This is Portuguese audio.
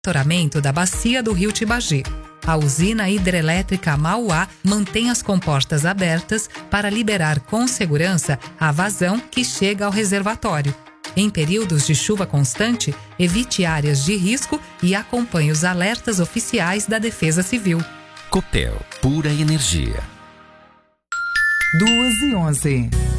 monitoramento da bacia do rio Tibagi. A usina hidrelétrica Mauá mantém as comportas abertas para liberar com segurança a vazão que chega ao reservatório. Em períodos de chuva constante, evite áreas de risco e acompanhe os alertas oficiais da Defesa Civil. Copel, pura energia. 2h11.